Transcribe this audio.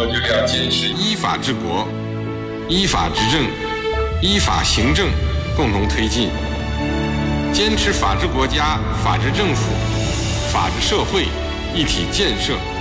国就是要坚持依法治国、依法执政、依法行政共同推进，坚持法治国家、法治政府、法治社会一体建设。